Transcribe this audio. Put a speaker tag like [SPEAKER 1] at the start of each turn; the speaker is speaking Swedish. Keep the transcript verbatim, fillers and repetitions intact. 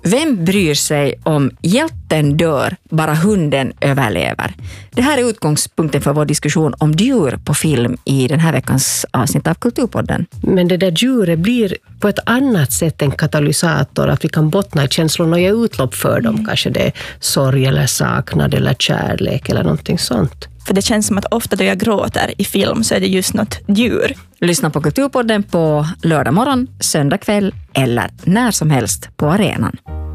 [SPEAKER 1] Vem bryr sig om hjälten dör, bara hunden överlever? Det här är utgångspunkten för vår diskussion om djur på film i den här veckans avsnitt av Kulturpodden.
[SPEAKER 2] Men det där djuret blir på ett annat sätt en katalysator, att vi kan bottna i känslor och ge utlopp för dem. Mm. Kanske det är sorg eller saknad eller kärlek eller någonting sånt.
[SPEAKER 3] För det känns som att ofta då jag gråter i film så är det just något djur.
[SPEAKER 1] Lyssna på Kulturpodden på lördag morgon, söndag kväll eller när som helst på arenan.